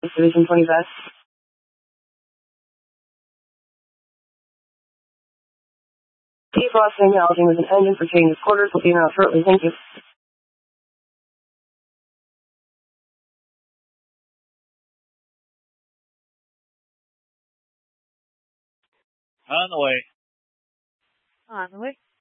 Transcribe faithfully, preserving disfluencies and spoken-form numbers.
Division twenty West. Defrost acknowledging with an engine for change of quarters will be in out shortly. Thank you. On the way. On the way.